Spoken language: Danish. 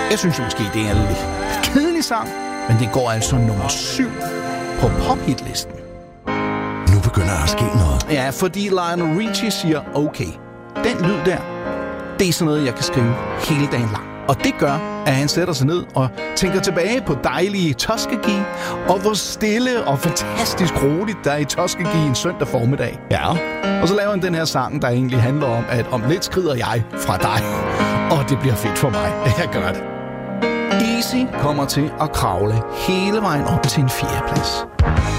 Jeg synes jo måske, det er en lidt kedelig sang, men det går altså nummer 7 på pophitlisten. Nu begynder der at ske noget. Ja, fordi Lionel Richie siger, okay, den lyd der, det er sådan noget, jeg kan skrive hele dagen lang. Og det gør, at han sætter sig ned og tænker tilbage på dejlige Tuskegee, og hvor stille og fantastisk roligt der er i Tuskegee en søndag formiddag. Ja. Og så laver han den her sang, der egentlig handler om, at om lidt skrider jeg fra dig. Og det bliver fedt for mig, at jeg gør det. Easy kommer til at kravle hele vejen op til en 4. plads.